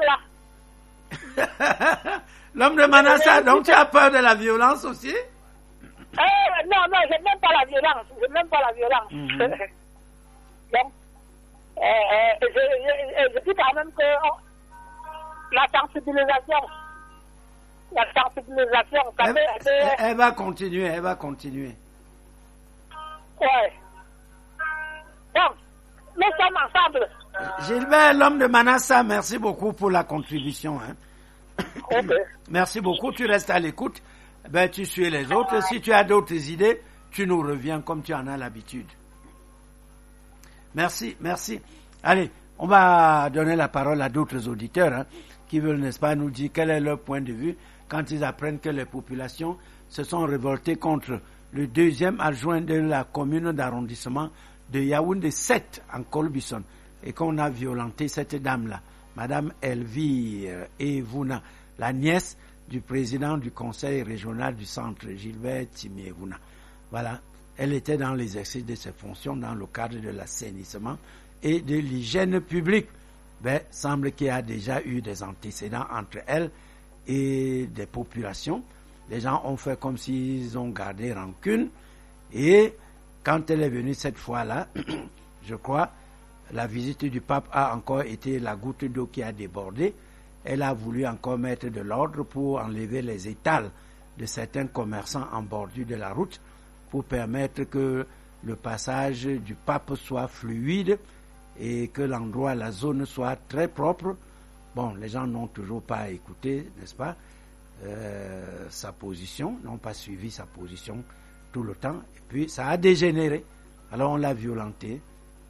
là. L'homme de Manassa, donc tu as peur de la violence aussi? Euh, non, non, je n'aime pas la violence. Je n'aime pas la violence. Mm-hmm. Donc, euh, euh, je, je, je dis quand même que oh, la sensibilisation, la sensibilisation, ça elle, fait, elle, elle va continuer, elle va continuer. Ouais. Donc, nous sommes ensemble. Gilbert, l'homme de Manassa, merci beaucoup pour la contribution. Hein. Okay. Merci beaucoup, tu restes à l'écoute. Ben, tu suis les autres. Si tu as d'autres idées, tu nous reviens comme tu en as l'habitude. Merci, merci. Allez, on va donner la parole à d'autres auditeurs hein, qui veulent, n'est-ce pas, nous dire quel est leur point de vue quand ils apprennent que les populations se sont révoltées contre le deuxième adjoint de la commune d'arrondissement de Yaoundé sept en Colbison et qu'on a violenté cette dame-là, Madame Elvire Evuna, la nièce du président du conseil régional du centre, Gilbert Timievuna. Voilà, elle était dans l'exercice de ses fonctions dans le cadre de l'assainissement et de l'hygiène publique. Ben, semble qu'il y a déjà eu des antécédents entre elle et des populations. Les gens ont fait comme s'ils ont gardé rancune. Et quand elle est venue cette fois-là, je crois, la visite du pape a encore été la goutte d'eau qui a débordé. Elle a voulu encore mettre de l'ordre pour enlever les étals de certains commerçants en bordure de la route pour permettre que le passage du pape soit fluide et que l'endroit, la zone soit très propre. Bon, les gens n'ont toujours pas écouté, n'est-ce pas, euh, sa position, n'ont pas suivi sa position tout le temps. Et puis, ça a dégénéré. Alors, on l'a violenté.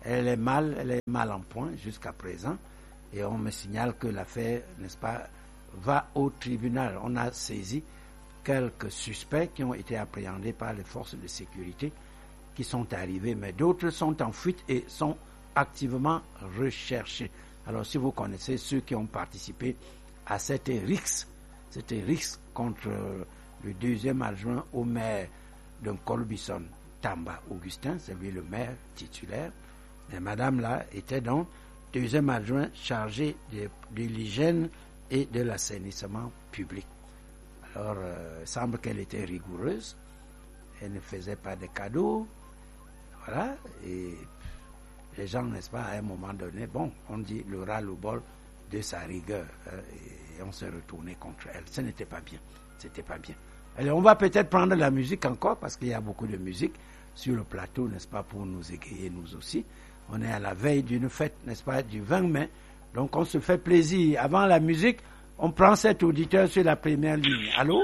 Elle est mal, elle est mal en point jusqu'à présent. Et on me signale que l'affaire, n'est-ce pas, va au tribunal. On a saisi quelques suspects qui ont été appréhendés par les forces de sécurité qui sont arrivés, mais d'autres sont en fuite et sont activement recherchés. Alors, si vous connaissez ceux qui ont participé à cette rixe, cette rixe contre le deuxième adjoint au maire de Colbison, Tamba Augustin, c'est lui le maire titulaire. Et madame là était donc deuxième adjoint chargé de, de l'hygiène et de l'assainissement public. Alors, euh, il semble qu'elle était rigoureuse, elle ne faisait pas de cadeaux, voilà, et les gens, n'est-ce pas, à un moment donné, bon, on dit le ras-le-bol de sa rigueur, euh, et on s'est retourné contre elle. Ce n'était pas bien, c'était pas bien. Alors, on va peut-être prendre la musique encore, parce qu'il y a beaucoup de musique sur le plateau, n'est-ce pas, pour nous égayer, nous aussi. On est à la veille d'une fête, n'est-ce pas, du vingt mai, donc on se fait plaisir. Avant la musique, on prend cet auditeur sur la première ligne. Allô?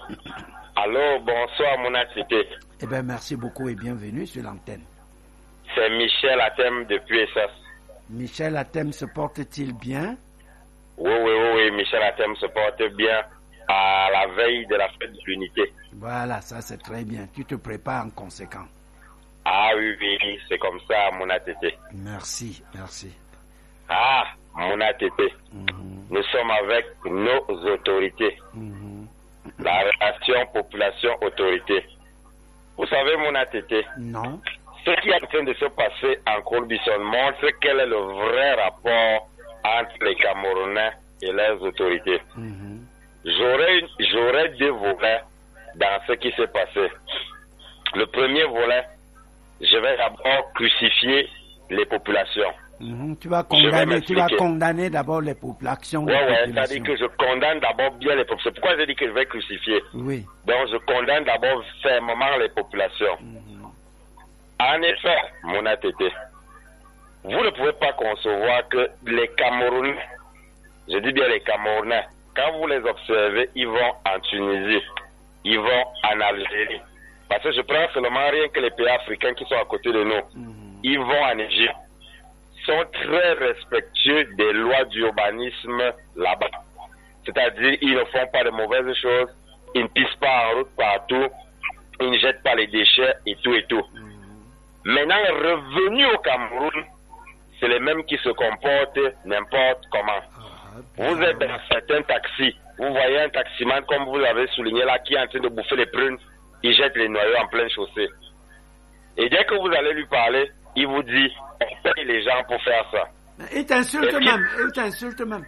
Allô, bonsoir, mon activité. Eh bien, merci beaucoup et bienvenue sur l'antenne. C'est Michel Atem depuis Essas. Michel Atem se porte-t-il bien? Oui, oui, oui, oui, Michel Atem se porte bien à la veille de la fête de l'unité. Voilà, ça c'est très bien. Tu te prépares en conséquent. Ah oui, oui, c'est comme ça, mon A T T. Merci, merci. Ah, mon A T T. Mm-hmm. Nous sommes avec nos autorités. Mm-hmm. La relation population-autorité. Vous savez, mon A T T? Non. Ce qui est en train de se passer en Colbison montre quel est le vrai rapport entre les Camerounais et leurs autorités. Mm-hmm. J'aurais, j'aurais deux volets dans ce qui s'est passé. Le premier volet, je vais d'abord crucifier les populations. Mmh, tu vas condamner, tu vas condamner d'abord les populations. Oui, oui, c'est-à-dire que je condamne d'abord bien les populations. Pourquoi j'ai dit que je vais crucifier? Oui. Donc je condamne d'abord fermement les populations. Mmh. En effet, mon A T T, vous ne pouvez pas concevoir que les Camerounais, je dis bien les Camerounais, quand vous les observez, ils vont en Tunisie, ils vont en Algérie. Parce que je prends seulement rien que les pays africains qui sont à côté de nous. Mmh. Ils vont en Égypte. Sont très respectueux des lois d'urbanisme là-bas. C'est-à-dire, ils ne font pas de mauvaises choses, ils ne pissent pas en route partout, ils ne jettent pas les déchets et tout et tout. Mmh. Maintenant, revenus au Cameroun, c'est les mêmes qui se comportent n'importe comment. Ah, vous êtes dans certains taxis, vous voyez un taximan, comme vous l'avez souligné là, qui est en train de bouffer les prunes, il jette les noyaux en pleine chaussée. Et dès que vous allez lui parler, il vous dit, on paye les gens pour faire ça. Il t'insulte même, il t'insulte même.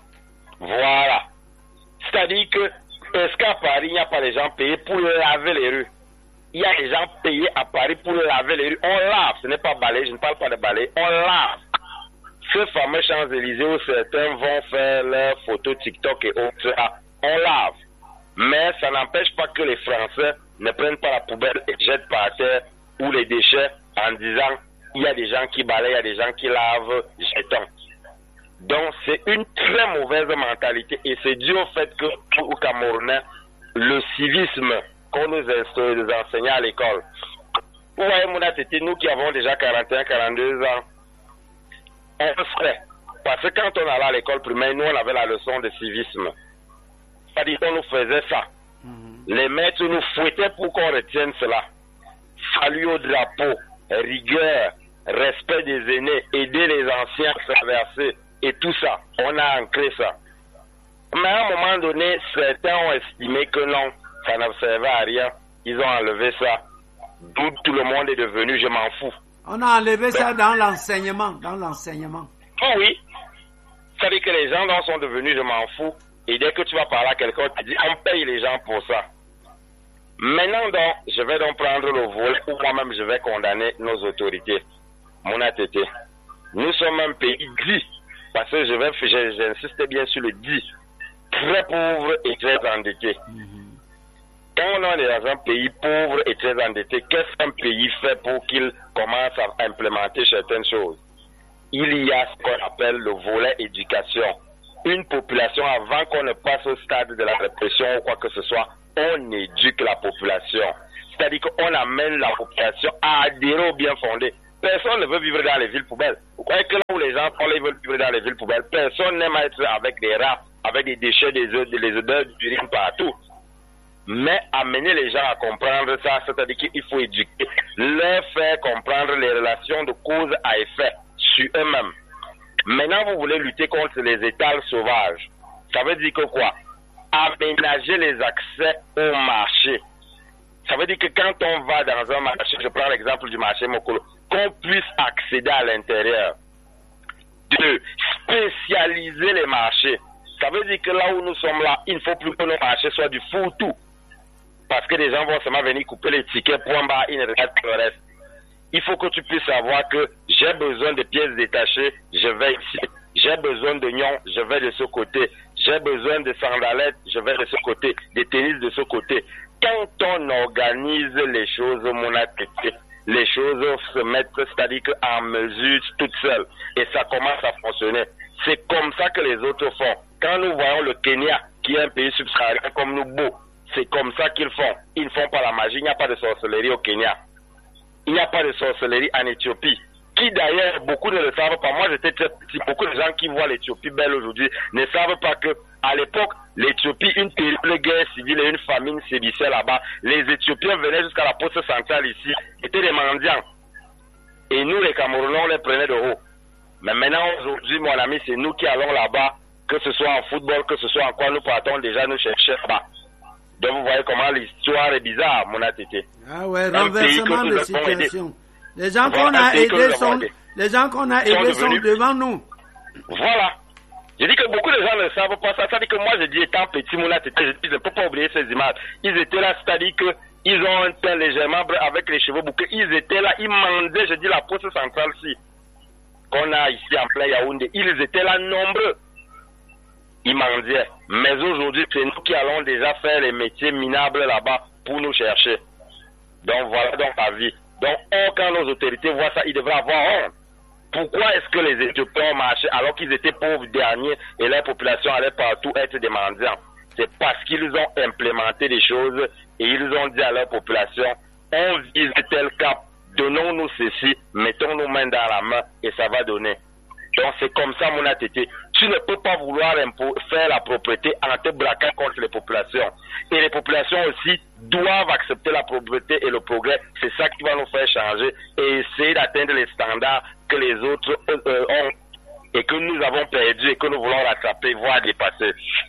Voilà. C'est-à-dire que, est-ce qu'à Paris, il n'y a pas les gens payés pour laver les rues? Il y a des gens payés à Paris pour laver les rues. On lave, ce n'est pas balayer, je ne parle pas de balayer, on lave. Ce fameux Champs-Élysées où certains vont faire leurs photos TikTok et autres, on lave. Mais ça n'empêche pas que les Français ne prennent pas la poubelle et jettent par terre ou les déchets en disant il y a des gens qui balayent, il y a des gens qui lavent, jetons. Donc c'est une très mauvaise mentalité et c'est dû au fait que pour les Camerounais, le civisme qu'on nous enseignait à l'école. Vous voyez, mon c'était nous qui avons déjà quarante et un, quarante-deux ans. On le ferait. Parce que quand on allait à l'école primaire, nous on avait la leçon de civisme. C'est-à-dire qu'on nous faisait ça. Mm-hmm. Les maîtres nous fouettaient pour qu'on retienne cela. Salut au drapeau, rigueur, respect des aînés, aider les anciens à traverser et tout ça. On a ancré ça. Mais à un moment donné, certains ont estimé que non, ça ne servait à rien. Ils ont enlevé ça. D'où tout le monde est devenu, je m'en fous. On a enlevé Donc, ça dans l'enseignement, dans l'enseignement. Oh oui. C'est-à-dire que les gens sont devenus, je m'en fous. Et dès que tu vas parler à quelqu'un, tu dis, on paye les gens pour ça. Maintenant donc, je vais donc prendre le volet où moi-même je vais condamner nos autorités. Mon A T T. Nous sommes un pays dit, parce que je vais, j'insiste bien sur le dit, très pauvre et très endetté. Mm-hmm. Quand on est dans un pays pauvre et très endetté, qu'est-ce qu'un pays fait pour qu'il commence à implémenter certaines choses? Il y a ce qu'on appelle le volet éducation. Une population, avant qu'on ne passe au stade de la répression ou quoi que ce soit, on éduque la population. C'est-à-dire qu'on amène la population à adhérer au bien fondé. Personne ne veut vivre dans les villes poubelles. Vous croyez que là où les gens ils veulent vivre dans les villes poubelles, personne n'aime être avec des rats, avec des déchets, des œufs, des odeurs d'urine partout. Mais amener les gens à comprendre ça, c'est-à-dire qu'il faut éduquer, leur faire comprendre les relations de cause à effet sur eux-mêmes. Maintenant, vous voulez lutter contre les étals sauvages. Ça veut dire que quoi? Aménager les accès au marché. Ça veut dire que quand on va dans un marché, je prends l'exemple du marché Mokolo, qu'on puisse accéder à l'intérieur. Deux, spécialiser les marchés. Ça veut dire que là où nous sommes là, il ne faut plus que nos marchés soient du fourre-tout. Parce que les gens vont seulement venir couper les tickets pour en bas, ils ne regardent pas le reste. Il faut que tu puisses savoir que j'ai besoin de pièces détachées, je vais ici. J'ai besoin de nions, je vais de ce côté. J'ai besoin de sandalettes, je vais de ce côté. Des tennis de ce côté. Quand on organise les choses, mon attitude, les choses se mettent, c'est-à-dire qu'en mesure toutes seules. Et ça commence à fonctionner. C'est comme ça que les autres font. Quand nous voyons le Kenya, qui est un pays subsaharien comme nous, beau, c'est comme ça qu'ils font. Ils ne font pas la magie. Il n'y a pas de sorcellerie au Kenya. Il n'y a pas de sorcellerie en Éthiopie. Qui d'ailleurs, beaucoup ne le savent pas. Moi, j'étais très petit. Beaucoup de gens qui voient l'Éthiopie belle aujourd'hui ne savent pas que, à l'époque, l'Éthiopie, une terrible guerre civile et une famine sévissait là-bas. Les Éthiopiens venaient jusqu'à la poste centrale ici, étaient des mendiants. Et nous, les Camerounais, on les prenait de haut. Mais maintenant, aujourd'hui, mon ami, c'est nous qui allons là-bas, que ce soit en football, que ce soit en quoi, nous partons déjà nous chercher là-bas. Donc, vous voyez comment l'histoire est bizarre, mon A T T. Ah ouais, renversement de situation. Les gens qu'on a aidés sont, les gens qu'on a aidés sont devant nous. Voilà. Je dis que beaucoup de gens ne savent pas ça. C'est-à-dire que moi, je dis, étant petit, mon A T T, je ne peux pas oublier ces images. Ils étaient là, c'est-à-dire qu'ils ont un teint légèrement avec les cheveux bouclés. Ils étaient là, ils mendaient, je dis, la poste centrale-ci, qu'on a ici en plein Yaoundé. Ils étaient là nombreux. Ils mendiaient. Mais aujourd'hui, c'est nous qui allons déjà faire les métiers minables là-bas pour nous chercher. Donc voilà donc la vie. Donc, or, quand nos autorités voient ça, ils devraient avoir honte. Pourquoi est-ce que les Éthiopiens ont marché alors qu'ils étaient pauvres derniers et leur population allait partout être des mendiants? C'est parce qu'ils ont implémenté des choses et ils ont dit à leur population, on vise tel cap, donnons-nous ceci, mettons nos mains dans la main et ça va donner. Donc c'est comme ça, mon A T T. Tu ne peux pas vouloir faire la propriété en te braquant contre les populations. Et les populations aussi doivent accepter la propriété et le progrès. C'est ça qui va nous faire changer et essayer d'atteindre les standards que les autres euh, ont et que nous avons perdu et que nous voulons rattraper, voire dépasser.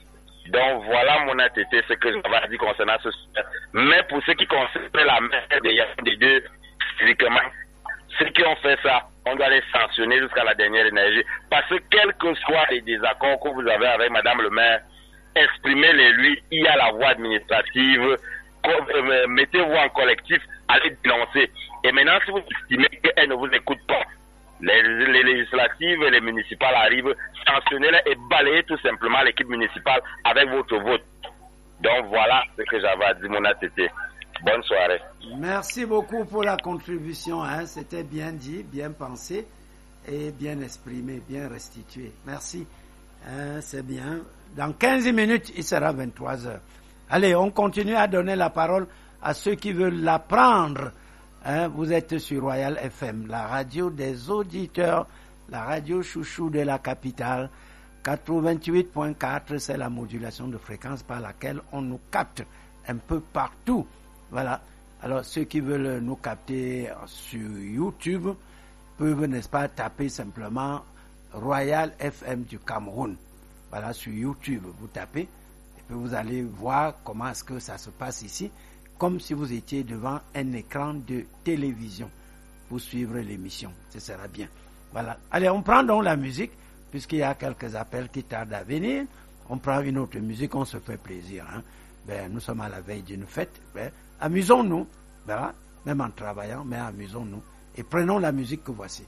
Donc voilà, mon A T T, ce que j'avais dit concernant ce sujet. Mais pour ce qui concerne la mère des deux, physiquement, ceux qui ont fait ça, on doit les sanctionner jusqu'à la dernière énergie. Parce que quels que soient les désaccords que vous avez avec Madame le maire, exprimez-les-lui, il y a la voie administrative, mettez-vous en collectif, allez dénoncer. Et maintenant, si vous estimez qu'elle ne vous écoute pas, les, les législatives et les municipales arrivent, sanctionnez-les et balayez tout simplement l'équipe municipale avec votre vote. Donc voilà ce que j'avais à dire, mon A T T. Bonne soirée. Merci beaucoup pour la contribution. Hein. C'était bien dit, bien pensé et bien exprimé, bien restitué. Merci. Hein, c'est bien. Dans quinze minutes, il sera vingt-trois heures. Allez, on continue à donner la parole à ceux qui veulent l'apprendre. Hein, vous êtes sur Royal F M, la radio des auditeurs, la radio chouchou de la capitale. quatre-vingt-huit point quatre, c'est la modulation de fréquence par laquelle on nous capte un peu partout. Voilà. Alors, ceux qui veulent nous capter sur YouTube peuvent, n'est-ce pas, taper simplement Royal F M du Cameroun. Voilà, sur YouTube, vous tapez et puis vous allez voir comment est-ce que ça se passe ici, comme si vous étiez devant un écran de télévision pour suivre l'émission. Ce sera bien. Voilà. Allez, on prend donc la musique, puisqu'il y a quelques appels qui tardent à venir. On prend une autre musique, on se fait plaisir. Hein. Ben, nous sommes à la veille d'une fête. Ben, amusons-nous, ben, même en travaillant, mais amusons-nous. Et prenons la musique que voici.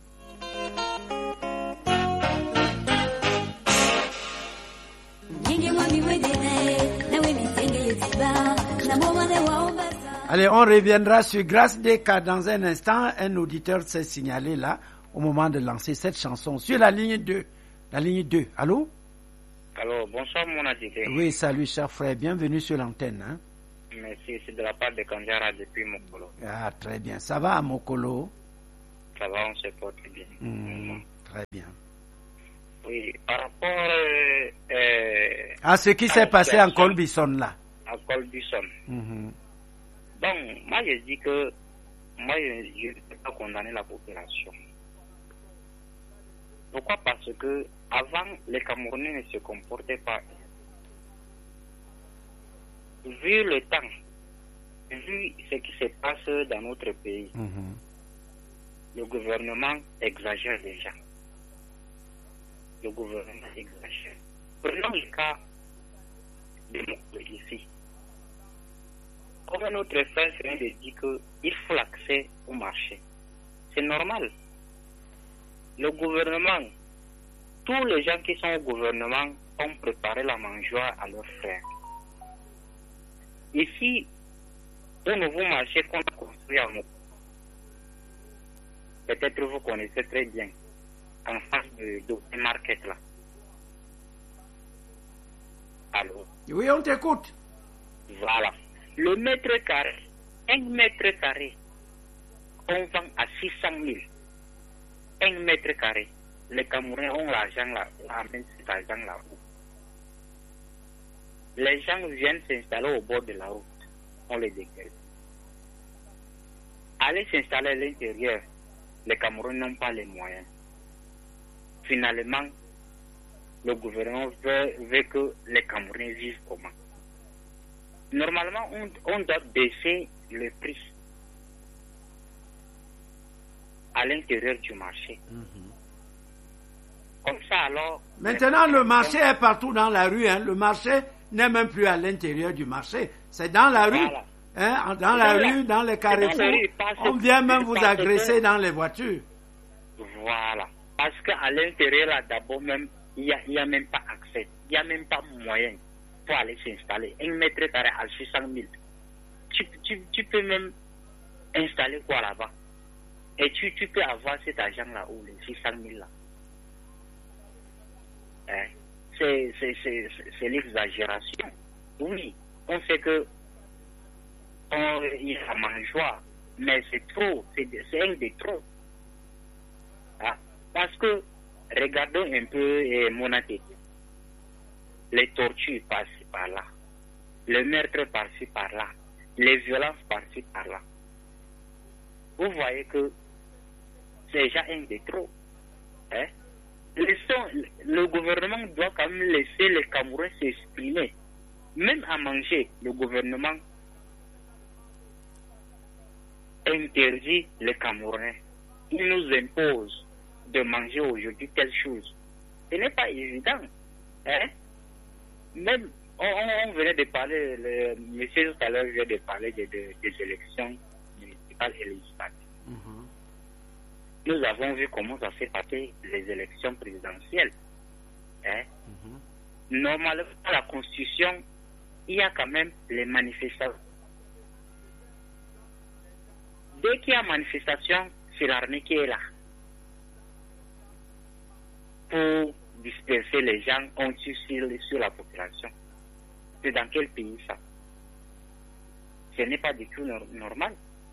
Allez, on reviendra sur Grâce des cas dans un instant. Un auditeur s'est signalé là, au moment de lancer cette chanson, sur la ligne deux. La ligne deux. Allô? Allô, bonsoir mon adjectif. Oui, salut cher frère, bienvenue sur l'antenne. Hein? Merci, c'est de la part de Kanjara depuis Mokolo. Ah, très bien. Ça va à Mokolo? Ça va, on se porte bien. Mmh, très bien. Oui, par rapport euh, euh, à ce qui s'est passé en Colbison là. À Colbison. Mmh. Donc, moi je dis que moi je ne peux pas condamner la population. Pourquoi? Parce que avant, les Camerounais ne se comportaient pas. Vu le temps, vu ce qui se passe dans notre pays, mmh. le gouvernement exagère déjà. Le gouvernement exagère. Prenons le cas de nous ici. Comme notre frère vient de dire qu'il faut l'accès au marché. C'est normal. Le gouvernement, tous les gens qui sont au gouvernement ont préparé la mangeoire à leurs frères. Ici, au nouveau marché qu'on a construit à Moko, peut-être vous connaissez très bien, en face de, de market là. Alors. Oui, on t'écoute. Voilà. Le mètre carré, un mètre carré, on vend à six cent mille. Un mètre carré. Les Camerounais ont l'argent là, amènent cet argent là-haut. Les gens viennent s'installer au bord de la route. On les dégage. Aller s'installer à l'intérieur, les Camerounais n'ont pas les moyens. Finalement, le gouvernement veut, veut que les Camerounais vivent comment? Normalement, on, on doit baisser le prix à l'intérieur du marché. Mm-hmm. Comme ça, alors... Maintenant, le marché est partout dans la rue. Hein. Le marché n'est même plus à l'intérieur du marché. C'est dans la rue. Voilà. Hein. Dans la rue, dans les carrefours. Dans rue, on vient même vous agresser que... dans les voitures. Voilà. Parce qu'à l'intérieur, là, d'abord, même, il n'y a, y a même pas accès. Il n'y a même pas moyen pour aller s'installer. Un mètre carré à six cent mille. Tu, tu, tu peux même installer quoi là-bas? Et tu, tu peux avoir cet argent-là ou les six cent mille là. Hein? C'est, c'est, c'est, c'est l'exagération. Oui, on sait que on, il y a la mangeoire, mais c'est trop, c'est, c'est un de trop. Ah, parce que, regardons un peu eh, mon attitude. Les tortures par-ci par-là, le meurtre par-ci par-là, les violences par-ci par-là. Vous voyez que c'est déjà un de trop. Hein? Laissons, le gouvernement doit quand même laisser les Camerounais s'exprimer. Même à manger, le gouvernement interdit les Camerounais. Il nous impose de manger aujourd'hui telle chose. Ce n'est pas évident. Hein? Même, on, on venait de parler, le monsieur tout à l'heure vient de parler de, de, des élections municipales et législatives. Mm-hmm. Nous avons vu comment ça s'est passé les élections présidentielles. Hein? Mm-hmm. Normalement, dans la Constitution, il y a quand même les manifestations. Dès qu'il y a manifestation, c'est l'armée qui est là. Pour disperser les gens, on tue sur, sur la population. C'est dans quel pays ça? Ce n'est pas du tout no- normal.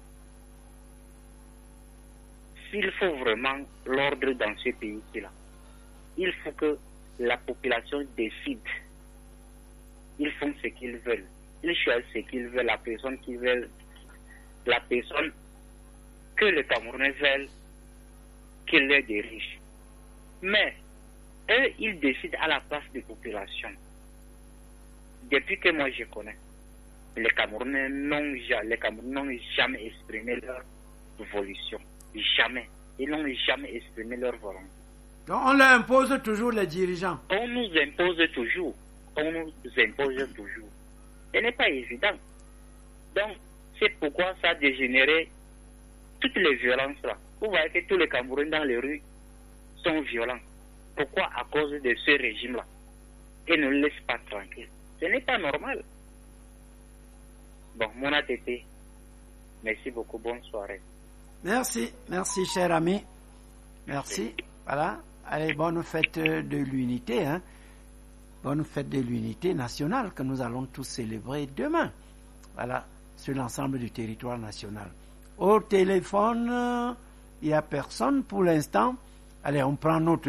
S'il faut vraiment l'ordre dans ce pays-là, il faut que la population décide. Ils font ce qu'ils veulent. Ils choisissent ce qu'ils veulent, la personne qu'ils veulent, la personne que les Camerounais veulent qu'il les dirige. Mais eux, ils décident à la place des populations. Depuis que moi je connais, les Camerounais n'ont, les Camerounais n'ont jamais exprimé leur volition. Jamais. Ils n'ont jamais exprimé leur volonté. Donc on leur impose toujours les dirigeants. On nous impose toujours. On nous impose toujours. Ce n'est pas évident. Donc, c'est pourquoi ça a dégénéré toutes les violences là. Vous voyez que tous les Camerounais dans les rues sont violents. Pourquoi? À cause de ce régime-là. Et ne laisse pas tranquille. Ce n'est pas normal. Bon, mon A T P, merci beaucoup. Bonne soirée. Merci, merci cher ami. Merci. Voilà. Allez, bonne fête de l'unité. Hein. Bonne fête de l'unité nationale que nous allons tous célébrer demain. Voilà, sur l'ensemble du territoire national. Au téléphone, il n'y a personne pour l'instant. Allez, on prend notre